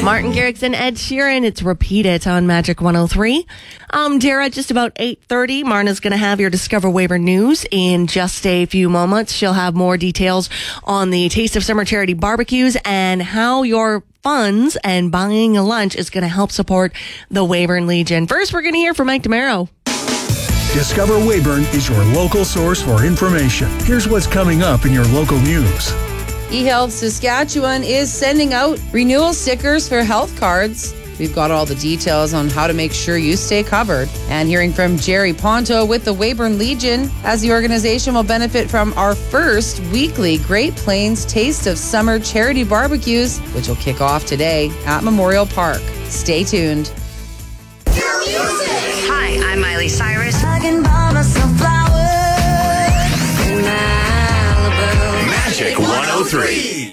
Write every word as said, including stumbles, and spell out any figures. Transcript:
Martin Garrix and Ed Sheeran. It's Repeat It on Magic one oh three. Um, Dara, just about eight thirty, Marna's going to have your Discover Weyburn news in just a few moments. She'll have more details on the Taste of Summer charity barbecues and how your funds and buying a lunch is going to help support the Weyburn Legion. First, we're going to hear from Mike DeMero. Discover Weyburn is your local source for information. Here's what's coming up in your local news. eHealth Saskatchewan is sending out renewal stickers for health cards. We've got all the details on how to make sure you stay covered. And hearing from Jerry Ponto with the Weyburn Legion, as the organization will benefit from our first weekly Great Plains Taste of Summer charity barbecues, which will kick off today at Memorial Park. Stay tuned. Hi, I'm Miley Cyrus. Magic one oh three.